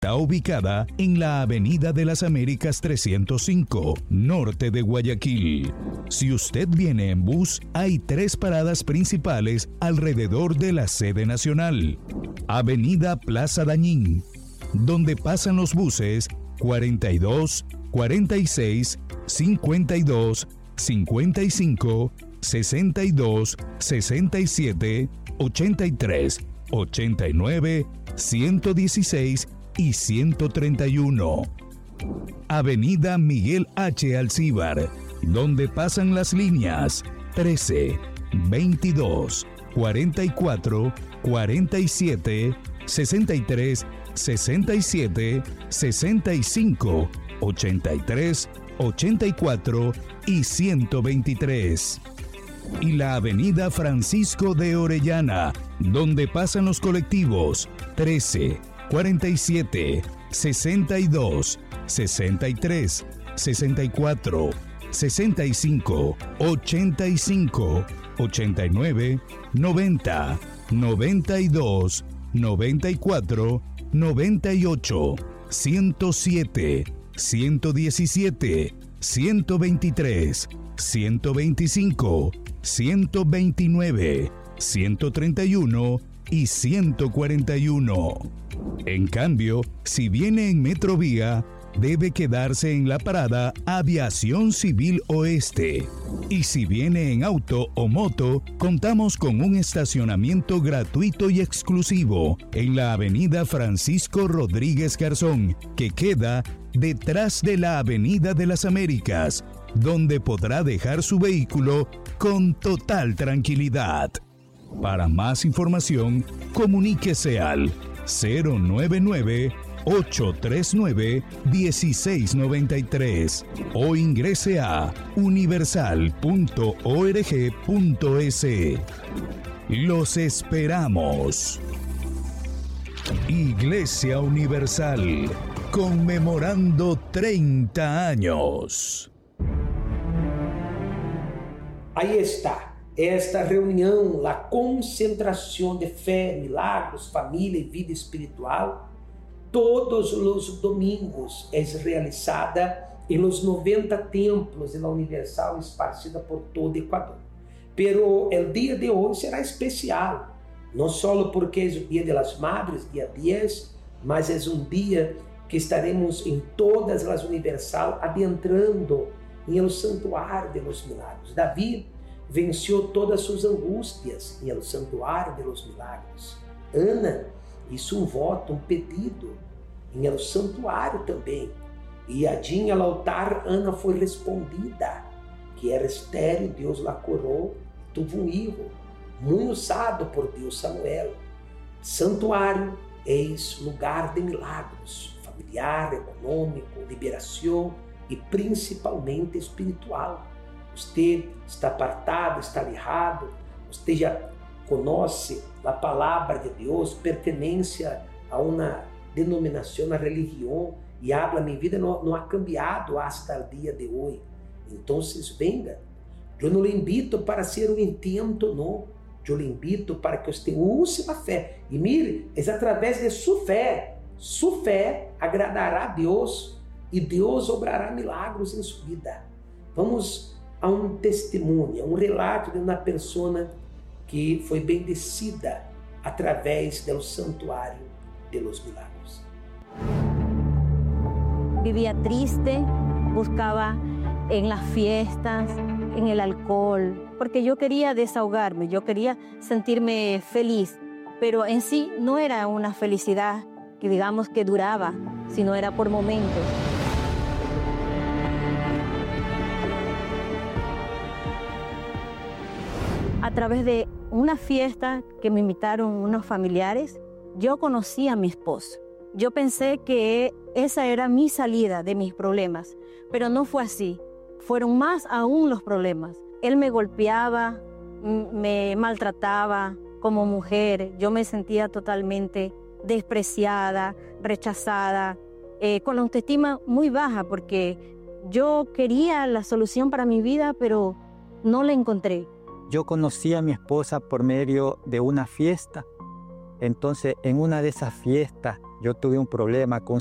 Está ubicada en la Avenida de las Américas 305, norte de Guayaquil. Si usted viene en bus, hay 3 paradas principales alrededor de la sede nacional. Avenida Plaza Dañín, donde pasan los buses 42, 46, 52, 55, 62, 67, 83, 89, 116 y 131. Avenida Miguel H. Alcíbar, donde pasan las líneas 13, 22, 44, 47, 63, 67, 65, 83, 84 y 123. Y la Avenida Francisco de Orellana, donde pasan los colectivos 13, 47, 62, 63, 64, 65, 85, 89, 90, 92, 94, 98, 107, 117, 123, 125, 129, 131 y 141. En cambio, si viene en Metrovía, debe quedarse en la parada Aviación Civil Oeste. Y si viene en auto o moto, contamos con un estacionamiento gratuito y exclusivo en la Avenida Francisco Rodríguez Garzón, que queda detrás de la Avenida de las Américas, donde podrá dejar su vehículo con total tranquilidad. Para más información, comuníquese al 099-839-1693 o ingrese a universal.org.es. Los esperamos. Iglesia Universal, conmemorando 30 años. Ahí está. Esta reunião, a concentração de fé, milagros, família e vida espiritual, todos os domingos é realizada em los 90 templos de la Universal esparcida por todo Equador. Pero el dia de hoje será especial, não só porque é o Dia de las Madres, dia 10, mas é um dia que estaremos em todas as Universal adentrando em el santuário de los milagros. Davi venceu todas suas angústias em el santuário de los milagros. Ana hizo um voto, um pedido em el santuário também. E allí en el altar Ana foi respondida, que era estéril, Deus la curou, tuvo um hijo, muito usado por Deus, Samuel. Santuário é lugar de milagros, familiar, econômico, liberação e principalmente espiritual. Você está apartado, está alejado, você já conhece a palavra de Deus, pertenência a uma denominação, a religião, e habla, minha vida não ha cambiado hasta o dia de hoje. Então, venga. Eu não lhe invito para ser um intento, não. Eu lhe invito para que você use a fé. E mire, é através de sua fé agradará a Deus e Deus obrará milagros em sua vida. Vamos a um testemunho, um relato de uma pessoa que foi bendecida através do santuário de los milagros. Vivía triste, buscaba en las fiestas, en el alcohol, porque yo quería desahogarme, yo quería sentirme feliz, pero en sí no era una felicidad que digamos que duraba, sino era por momentos. A través de una fiesta que me invitaron unos familiares, yo conocí a mi esposo. Yo pensé que esa era mi salida de mis problemas, pero no fue así. Fueron más aún los problemas. Él me golpeaba, me maltrataba como mujer. Yo me sentía totalmente despreciada, rechazada, con la autoestima muy baja, porque yo quería la solución para mi vida, pero no la encontré. Yo conocí a mi esposa por medio de una fiesta. Entonces, en una de esas fiestas, Yo tuve un problema con